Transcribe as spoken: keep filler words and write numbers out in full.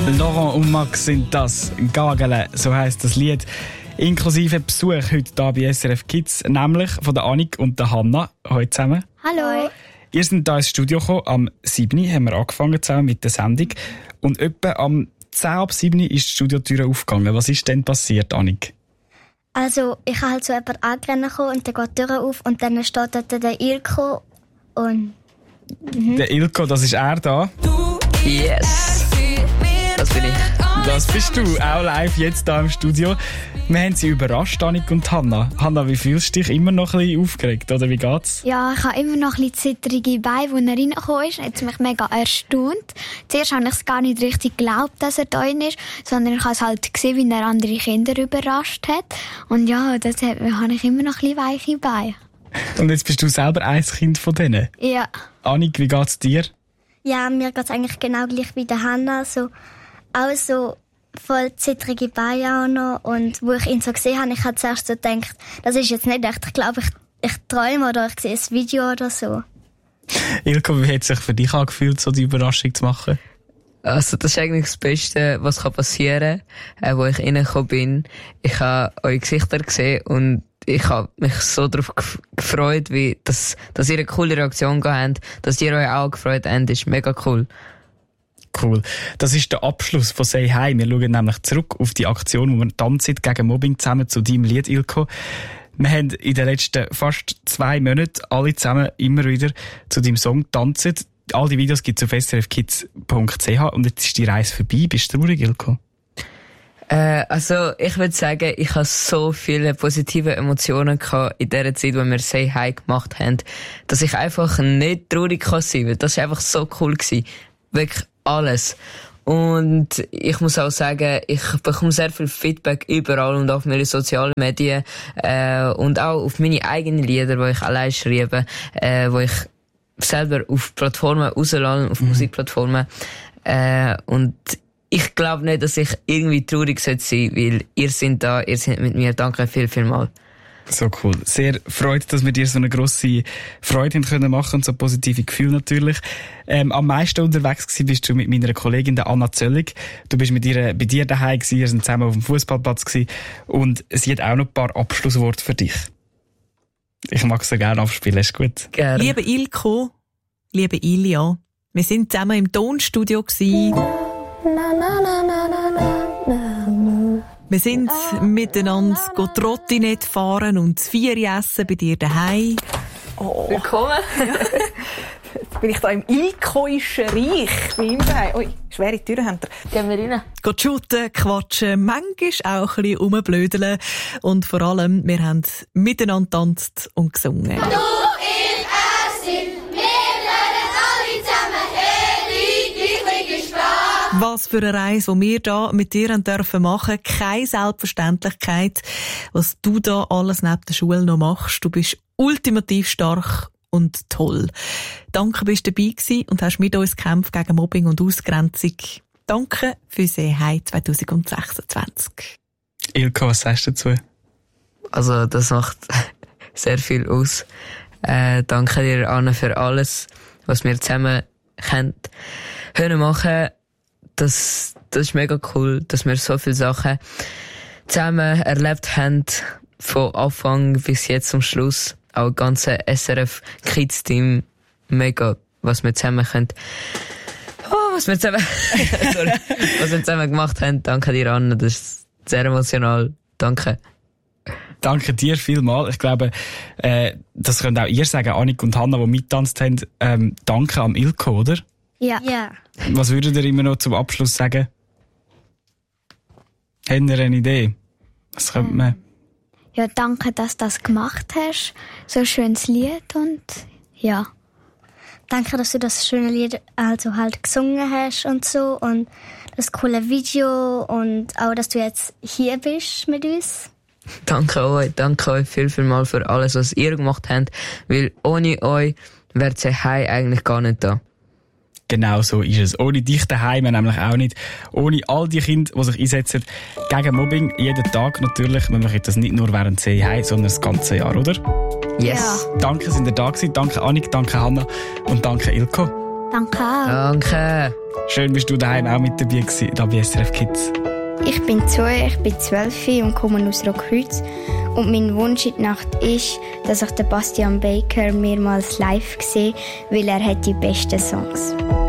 Laurent und Max sind das. Gagele, so heisst das Lied. Inklusive Besuch heute hier bei S R F Kids, nämlich von der Annik und der Hanna. Hallo zusammen. Hallo. Ihr seid hier ins Studio gekommen. Am sieben Uhr haben wir angefangen zusammen mit der Sendung. Und etwa am zehn ab sieben Uhr ist die Studiotür aufgegangen. Was ist denn passiert, Annik? Also, ich habe halt so jemanden angerannt und dann geht die Tür auf und dann steht dort der Ilko und... Mhm. Der Ilko, das ist er da. Yes! Das bin ich. Das bist du, auch live jetzt hier im Studio. Wir haben sie überrascht, Annik und Hanna. Hanna, wie fühlst du dich? Immer noch ein bisschen aufgeregt, oder wie geht's? Ja, ich habe immer noch ein bisschen zittrige Beine, als er reingekommen ist. Er hat mich mega erstaunt. Zuerst habe ich es gar nicht richtig geglaubt, dass er da ist, sondern ich habe es halt gesehen, wie er andere Kinder überrascht hat. Und ja, das habe ich immer noch ein bisschen weiche Beine. Und jetzt bist du selber ein Kind von denen? Ja. Annik, wie geht's dir? Ja, mir geht es eigentlich genau gleich wie der Hanna. So, auch so voll zittrige Beine auch noch. Und wo ich ihn so gesehen habe, ich habe zuerst so gedacht, das ist jetzt nicht echt. Ich glaube, ich, ich träume oder ich sehe ein Video oder so. Ilko, wie hat es sich für dich angefühlt, so die Überraschung zu machen? Also, das ist eigentlich das Beste, was passieren kann, äh, wo ich reingekommen bin. Ich habe eure Gesichter gesehen und ich habe mich so darauf gef- gefreut, wie, dass, dass ihr eine coole Reaktion gehabt habt, dass ihr euch auch gefreut habt. Das ist mega cool. Cool. Das ist der Abschluss von «Say Hi». Wir schauen nämlich zurück auf die Aktion, wo wir tanzen gegen Mobbing zusammen zu deinem Lied, Ilko. Wir haben in den letzten fast zwei Monaten alle zusammen immer wieder zu deinem Song tanzen. All die Videos gibt es auf s r f kids punkt c h und jetzt ist die Reise vorbei. Bist du traurig, Ilko? Äh, also, ich würde sagen, ich hatte so viele positive Emotionen gehabt in der Zeit, wo wir «Say Hi» gemacht haben, dass ich einfach nicht traurig kann sein, weil das war einfach so cool gewesen. Wirklich alles. Und ich muss auch sagen, ich bekomme sehr viel Feedback überall und auf meine sozialen Medien, äh, und auch auf meine eigenen Lieder, die ich allein schreibe, äh, wo ich selber auf Plattformen rausladen, auf mhm. Musikplattformen, äh, und ich glaube nicht, dass ich irgendwie traurig sein sollte, weil ihr seid da, ihr seid mit mir. Danke viel, viel mal. So cool. Sehr freut, dass wir dir so eine grosse Freude haben können machen und so positive Gefühle natürlich. Ähm, am meisten unterwegs gewesen bist du mit meiner Kollegin, der Anna Zöllig. Du bist mit ihr bei dir daheim gewesen, ihr seid zusammen auf dem Fußballplatz gewesen und sie hat auch noch ein paar Abschlussworte für dich. Ich mag sie gerne abspielen, ist gut. Gerne. Liebe Ilko, liebe Ilja, wir sind zusammen im Tonstudio gewesen. Wir sind miteinander Trottinett fahren und das Vieri essen bei dir daheim. Oh. Willkommen. Jetzt bin ich da im Ilkoischen Reich. Bei ihm daheim. Ui, schwere Türen haben wir. Gehen wir rein. Geht shooten, quatschen, manchmal auch ein bisschen rumblödeln. Und vor allem, wir haben miteinander getanzt und gesungen. Du, ich, er sind, wir lernen alle zusammen, hey, die gleiche Sprache. Was für eine Reise, die wir hier mit dir dürfen machen. Keine Selbstverständlichkeit, was du da alles neben der Schule noch machst. Du bist ultimativ stark und toll. Danke, bist du dabei gewesen und hast mit uns gekämpft gegen Mobbing und Ausgrenzung. Danke für «Say Hi» zwanzig sechsundzwanzig. Ilko, was sagst du dazu? Also, das macht sehr viel aus. Äh, danke dir, Anne, für alles, was wir zusammen können, können machen. Das, das ist mega cool, dass wir so viele Sachen zusammen erlebt haben, von Anfang bis jetzt zum Schluss. Auch das ganze S R F Kids Team, mega, was wir zusammen können. Oh, was wir zusammen, sorry, was wir zusammen gemacht haben. Danke dir, Anne, das ist sehr emotional. Danke. Danke dir vielmals. Ich glaube, äh, das könnt auch ihr sagen, Annik und Hanna, die mittanzt haben. Ähm, danke am Ilko, oder? Ja. ja. Was würdet ihr immer noch zum Abschluss sagen? Habt ihr eine Idee? Was könnte man? Ja, danke, dass du das gemacht hast. So ein schönes Lied und ja. Danke, dass du das schöne Lied also halt gesungen hast und so und das coole Video und auch, dass du jetzt hier bist mit uns. Danke euch, danke euch viel, viel mal für alles, was ihr gemacht habt, weil ohne euch wäre «Say Hi» eigentlich gar nicht da. Genau so ist es. Ohne dich daheim nämlich auch nicht. Ohne all die Kinder, die sich einsetzen gegen Mobbing, jeden Tag natürlich. Wir machen das nicht nur während «Say Hi», sondern das ganze Jahr, oder? Yes. Ja. Danke, sind ihr da gewesen. Danke Annik, danke Hanna und danke Ilko. Danke auch. Danke. Schön, bist du daheim auch mit dabei gewesen, da bei S R F Kids. Ich bin Zoe, ich bin zwölf und komme aus Rockhütz. Und mein Wunsch in der Nacht ist, dass ich den Bastian Baker mehrmals live sehe, weil er hat die besten Songs.